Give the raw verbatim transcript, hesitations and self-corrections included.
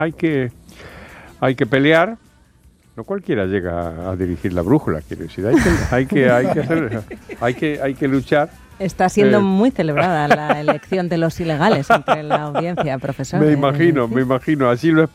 hay que, hay que pelear. No cualquiera llega a dirigir la brújula, quiero decir, hay que, hay que, hay que, hacer, hay que, hay que luchar. Está siendo eh, muy celebrada la elección de los ilegales entre la audiencia, profesor. Me imagino, me imagino, así lo